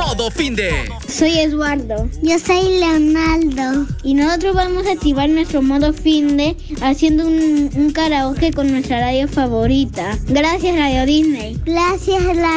Modo Finde. Soy Eduardo. Yo soy Leonardo. Y nosotros vamos a activar nuestro Modo Finde haciendo un karaoke con nuestra radio favorita. Gracias, Radio Disney. Gracias,